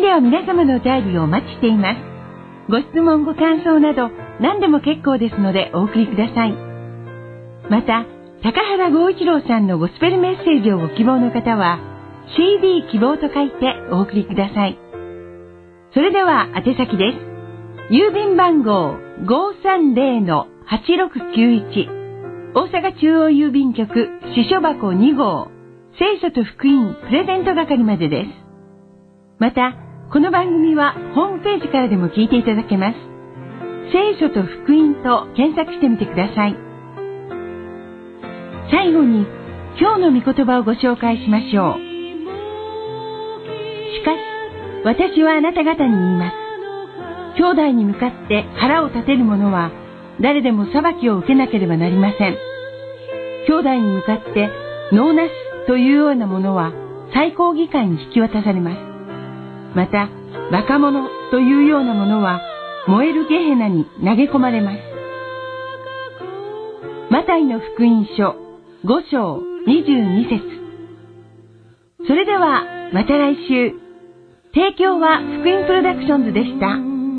では皆様のお便りをお待ちしています。ご質問ご感想など何でも結構ですのでお送りください。また、高原剛一郎さんのゴスペルメッセージをご希望の方は CD 希望と書いてお送りください。それでは宛先です。郵便番号 530-8691 大阪中央郵便局支所箱2号聖書と福音プレゼント係までです。また、この番組はホームページからでも聞いていただけます。聖書と福音と検索してみてください。最後に今日の御言葉をご紹介しましょう。しかし私はあなた方に言います。兄弟に向かって腹を立てる者は誰でも裁きを受けなければなりません。兄弟に向かって能なしというようなものは最高議会に引き渡されます。またバカ者というようなものは燃えるゲヘナに投げ込まれます。マタイの福音書5章22節。それではまた来週。提供は福音プロダクションズでした。